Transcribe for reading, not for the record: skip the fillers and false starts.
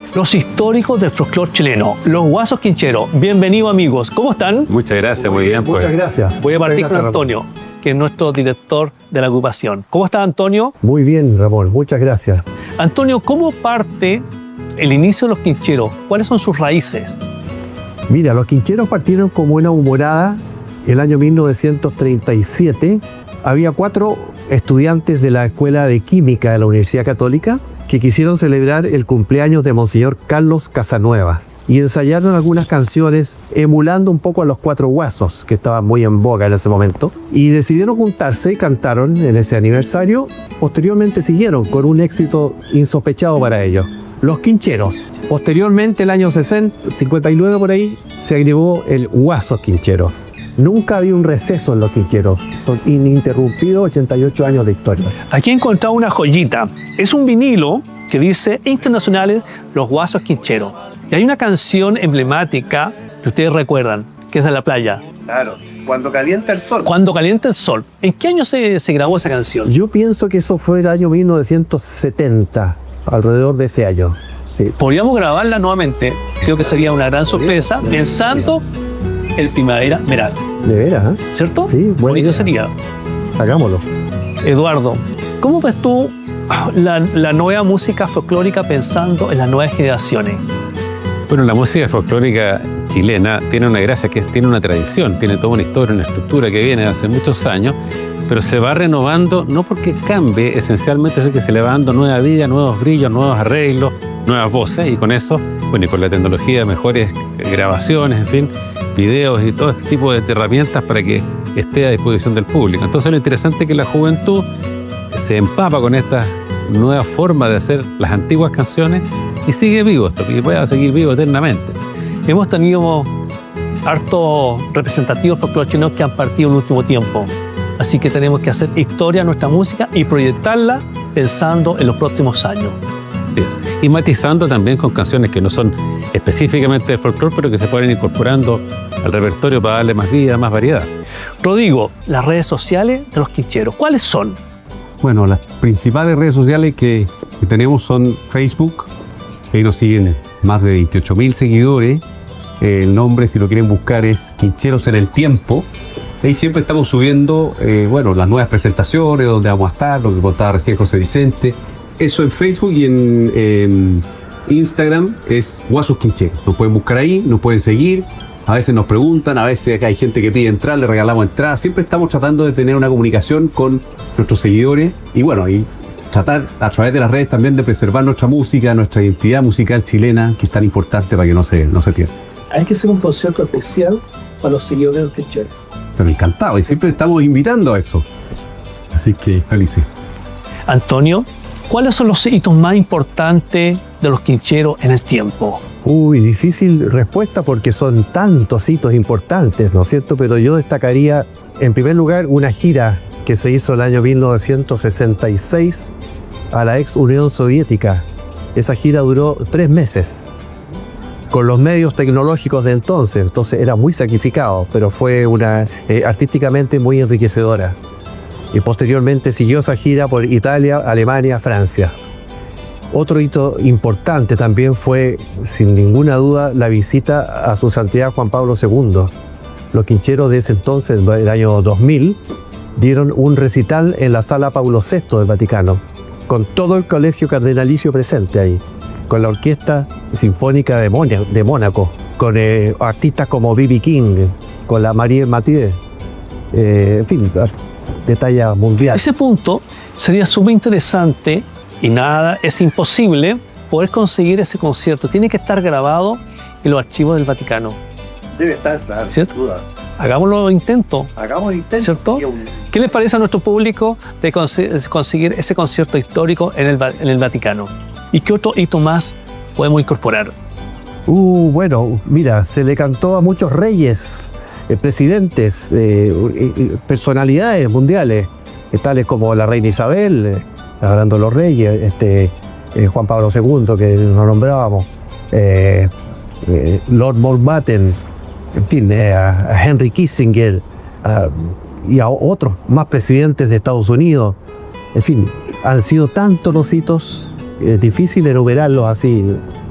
los históricos del folclore chileno, los Guasos Quincheros. Bienvenidos, amigos. ¿Cómo están? Muchas gracias, muy bien. Muchas gracias. Voy a partir con Antonio, que es nuestro director de la agrupación. ¿Cómo está, Antonio? Muy bien, Ramón. Muchas gracias. Antonio, ¿cómo parte el inicio de los Quincheros? ¿Cuáles son sus raíces? Mira, los Quincheros partieron como una humorada el año 1937. Había 4 estudiantes de la Escuela de Química de la Universidad Católica que quisieron celebrar el cumpleaños de Monseñor Carlos Casanueva y ensayaron algunas canciones emulando un poco a los 4 Guasos, que estaban muy en boga en ese momento, y decidieron juntarse y cantaron en ese aniversario. Posteriormente siguieron con un éxito insospechado para ellos, los Quincheros. Posteriormente, el año 59 por ahí, se agregó el Guasos Quincheros. Nunca había un receso en los Quincheros. Son ininterrumpidos 88 años de historia. Aquí he encontrado una joyita. Es un vinilo que dice Internacionales Los Guasos Quincheros. Y hay una canción emblemática que ustedes recuerdan, que es de la playa. Claro, Cuando calienta el sol. Cuando calienta el sol. ¿En qué año se grabó esa canción? Yo pienso que eso fue el año 1970, alrededor de ese año. Sí. Podríamos grabarla nuevamente. Creo que sería una gran sorpresa, pensando el primavera-verano. ¿De veras? ¿Cierto? Sí, buena bonito idea. sería. Hagámoslo. Eduardo, ¿cómo ves tú la nueva música folclórica pensando en las nuevas generaciones? Bueno, la música folclórica chilena tiene una gracia, que tiene una tradición, tiene toda una historia, una estructura que viene de hace muchos años, pero se va renovando, no porque cambie, esencialmente es que se le va dando nueva vida, nuevos brillos, nuevos arreglos, nuevas voces, y con eso, bueno, y con la tecnología, mejores grabaciones, en fin, videos y todo este tipo de herramientas para que esté a disposición del público. Entonces lo interesante es que la juventud se empapa con esta nueva forma de hacer las antiguas canciones y sigue vivo esto, y pueda seguir vivo eternamente. Hemos tenido hartos representativos folclóricos chilenos que han partido en el último tiempo. Así que tenemos que hacer historia a nuestra música y proyectarla pensando en los próximos años. Así es. Y matizando también con canciones que no son específicamente de folclore, pero que se pueden ir incorporando al repertorio para darle más vida, más variedad. Rodrigo, las redes sociales de los Quincheros, ¿cuáles son? Bueno, las principales redes sociales que tenemos son Facebook. Ahí nos siguen más de 28.000 seguidores. El nombre, si lo quieren buscar, es Quincheros en el Tiempo. Ahí siempre estamos subiendo las nuevas presentaciones, donde vamos a estar, lo que contaba recién José Vicente. Eso en Facebook, y en Instagram es Guasos Quincheros. Nos pueden buscar ahí, nos pueden seguir. A veces nos preguntan, a veces hay gente que pide entrar, le regalamos entradas. Siempre estamos tratando de tener una comunicación con nuestros seguidores y tratar a través de las redes también de preservar nuestra música, nuestra identidad musical chilena, que es tan importante para que no se pierda. Hay que hacer un concierto especial para los seguidores de los Quincheros. Pero encantado, y siempre estamos invitando a eso. Así que felices. Antonio, ¿cuáles son los hitos más importantes de los Quincheros en el tiempo? Uy, difícil respuesta porque son tantos hitos importantes, ¿no es cierto? Pero yo destacaría, en primer lugar, una gira que se hizo el año 1966 a la ex Unión Soviética. Esa gira duró 3 meses, con los medios tecnológicos de entonces era muy sacrificado, pero fue artísticamente muy enriquecedora. Y posteriormente siguió esa gira por Italia, Alemania, Francia. Otro hito importante también fue, sin ninguna duda, la visita a su santidad Juan Pablo II. Los Quincheros de ese entonces, del año 2000, dieron un recital en la Sala Paulo VI del Vaticano, con todo el colegio cardenalicio presente ahí, con la Orquesta Sinfónica de Mónaco, con artistas como B.B. King, con la Marie Mathieu, en fin, de talla mundial. Ese punto sería súper interesante y nada, es imposible poder conseguir ese concierto. Tiene que estar grabado en los archivos del Vaticano. Debe estar, claro, ¿cierto? sin duda. Hagámoslo intento. Hagamos el intento. ¿Cierto? ¿Qué les parece a nuestro público de conseguir ese concierto histórico en el Vaticano? ¿Y qué otro hito más podemos incorporar? Bueno, mira, se le cantó a muchos reyes, presidentes, personalidades mundiales, tales como la reina Isabel, hablando de los reyes, Juan Pablo II, que nos nombrábamos, Lord Mountbatten, en fin, a Henry Kissinger, y a otros más presidentes de Estados Unidos. En fin, han sido tantos los hitos, difícil enumerarlos así.